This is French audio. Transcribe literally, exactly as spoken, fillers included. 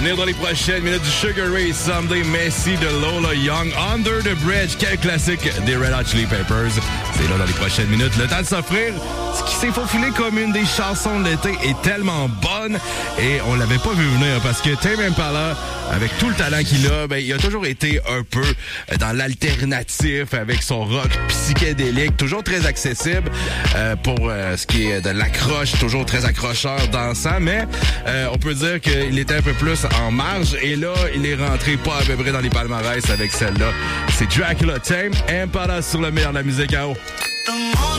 venir dans les prochaines minutes du Sugar Ray Someday, Messi de Lola Young, Under the Bridge, quel classique des Red Hot Chili Peppers. C'est là dans les prochaines minutes. Le temps de s'offrir ce qui s'est faufilé comme une des chansons de l'été est tellement bonne et on l'avait pas vu venir parce que Tame Impala, avec tout le talent qu'il a, ben, il a toujours été un peu dans l'alternatif avec son rock psychédélique, toujours très accessible euh, pour euh, ce qui est de l'accroche, toujours très accrocheur, dansant, mais euh, on peut dire qu'il était un peu plus en marge et là, il est rentré pas à peu près dans les palmarès avec celle-là. C'est Dracula, Tame Impala sur le meilleur de la musique à eau.